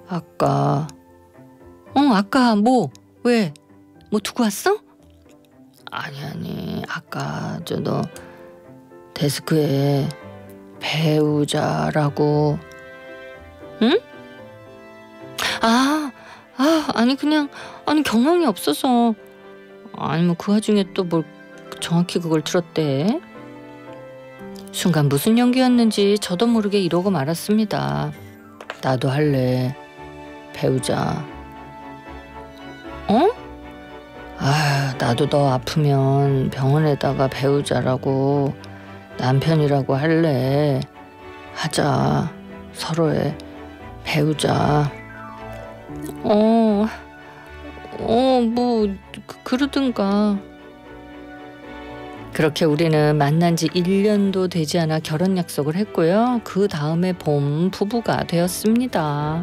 아까 아까 뭐? 왜? 뭐 두고 왔어? 아니 아까 너 데스크에 배우자라고. 응? 아니 그냥 경황이 없어서. 아니 뭐 그 와중에 또 뭘 정확히 그걸 들었대. 순간 무슨 연기였는지 저도 모르게 이러고 말았습니다. 나도 할래. 배우자. 나도 너 아프면 병원에다가 배우자라고 남편이라고 할래. 하자. 서로의 배우자. 뭐 그러든가. 그렇게 우리는 만난 지 1년도 되지 않아 결혼 약속을 했고요. 그 다음에 봄 부부가 되었습니다.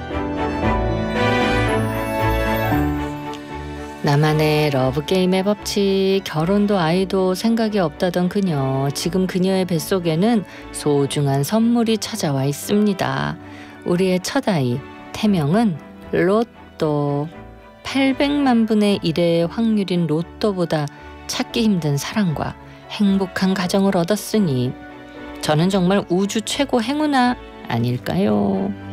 나만의 러브게임의 법칙, 결혼도 아이도 생각이 없다던 그녀. 지금 그녀의 뱃속에는 소중한 선물이 찾아와 있습니다. 우리의 첫 아이, 태명은 로또. 800만 분의 1의 확률인 로또보다 찾기 힘든 사랑과 행복한 가정을 얻었으니 저는 정말 우주 최고 행운아 아닐까요?